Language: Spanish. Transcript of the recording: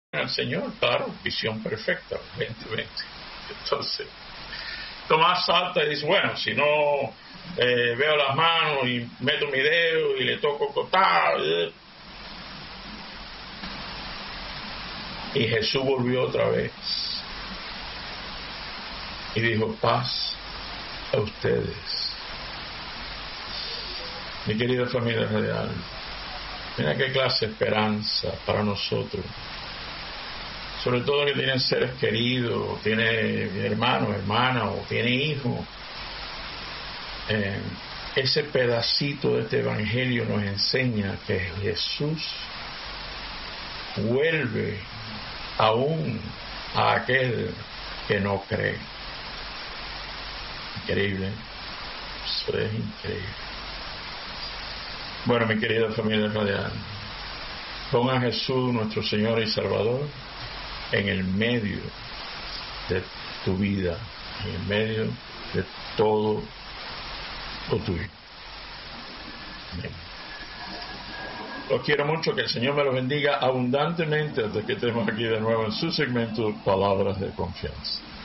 al Señor, claro, visión perfecta, 20-20. Entonces, Tomás salta y dice, bueno, si no veo las manos y meto mi dedo y le toco cotar. Y Jesús volvió otra vez y dijo, paz a ustedes. Mi querida familia radial, mira qué clase de esperanza para nosotros, sobre todo que tienen seres queridos, tiene hermanos, hermanas o tiene hijos. Ese pedacito de este evangelio nos enseña que Jesús vuelve aún a aquel que no cree. Increíble, eso es increíble. Bueno, mi querida familia radial, pon a Jesús, nuestro Señor y Salvador, en el medio de tu vida, en el medio de todo lo tuyo. Amén. Los quiero mucho, que el Señor me los bendiga abundantemente hasta que estemos aquí de nuevo en su segmento Palabras de Confianza.